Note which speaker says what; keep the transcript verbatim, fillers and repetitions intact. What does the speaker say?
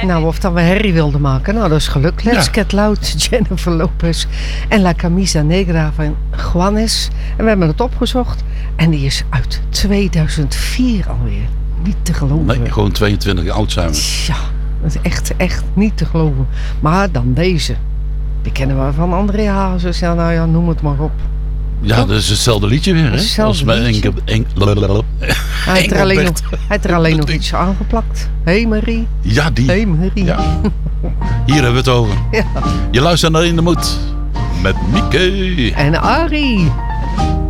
Speaker 1: Nou, of dat we herrie wilden maken. Nou, dat is gelukt. Let's
Speaker 2: Ja.
Speaker 1: Get Loud, Jennifer Lopez en La Camisa Negra van Juanes. En we hebben het opgezocht. En die is uit tweeduizend vier alweer. Niet te geloven.
Speaker 2: Nee, gewoon tweeëntwintig jaar oud zijn we.
Speaker 1: Ja, dat is echt, echt niet te geloven. Maar dan deze. Die kennen we van André Hazes. Ja, nou ja, noem het maar op.
Speaker 2: Ja, dat is hetzelfde liedje weer, hè?
Speaker 1: Hetzelfde
Speaker 2: Als met
Speaker 1: liedje.
Speaker 2: Enke, en, lalalala.
Speaker 1: Hij heeft er alleen nog,
Speaker 2: Engelbert.
Speaker 1: hij heeft er alleen nog iets aangeplakt. Hé hey Marie.
Speaker 2: Ja, die.
Speaker 1: Hé hey Marie.
Speaker 2: Ja. Hier hebben we het over.
Speaker 1: Ja.
Speaker 2: Je luistert naar In de Moed met Mieke.
Speaker 1: En Arie.